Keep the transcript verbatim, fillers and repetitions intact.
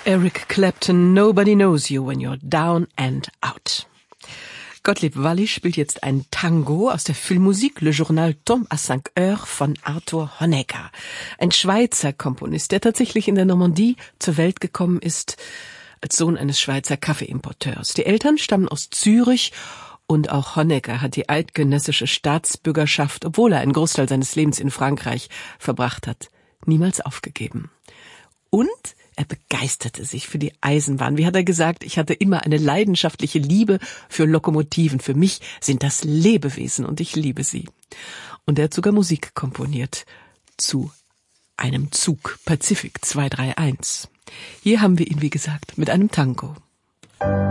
Eric Clapton, Nobody Knows You When You're Down and Out. Gottlieb Walli spielt jetzt ein Tango aus der Filmmusik Le Journal tombe à cinq heures von Arthur Honegger. Ein Schweizer Komponist, der tatsächlich in der Normandie zur Welt gekommen ist, als Sohn eines Schweizer Kaffeeimporteurs. Die Eltern stammen aus Zürich und auch Honegger hat die eidgenössische Staatsbürgerschaft, obwohl er einen Großteil seines Lebens in Frankreich verbracht hat, niemals aufgegeben. Und er begeisterte sich für die Eisenbahn. Wie hat er gesagt, ich hatte immer eine leidenschaftliche Liebe für Lokomotiven. Für mich sind das Lebewesen und ich liebe sie. Und er hat sogar Musik komponiert zu einem Zug, Pazifik zwei drei eins. Hier haben wir ihn, wie gesagt, mit einem Tango.